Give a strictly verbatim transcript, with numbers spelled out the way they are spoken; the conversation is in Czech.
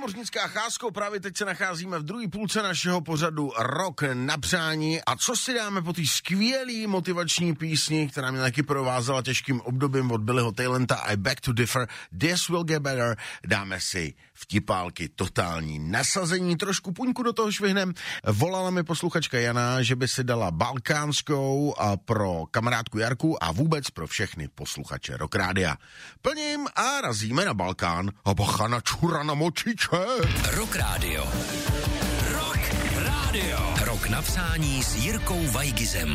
námořnická Cházko, právě teď se nacházíme v druhé půlce našeho pořadu Rok na přání. A co si dáme po té skvělý motivační písni, která mě taky provázela těžkým obdobím od Billyho Talenta, I Beg to Differ, This Will Get Better, dáme si vtipálky, totální nasazení, trošku puňku do toho švihnem. Volala mi posluchačka Jana, že by si dala balkánskou a pro kamarádku Jarku a vůbec pro všechny posluchače Rock Rádia. Plním a razíme na Balkán a bacha na čura na močiče. Rock Rádio. Rock Rádio. Rok na přání s Jirkou Vajgizem.